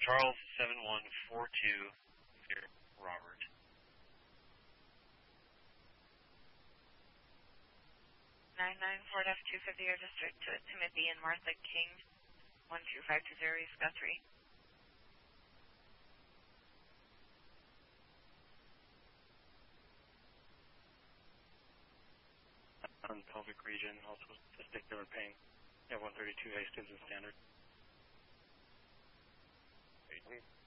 Charles 71420 Robert. 994F250 Air District to Timothy and Martha King, 12520 East Guthrie. Pelvic region, also testicular pain. Yeah, 132 A, Stinson standard.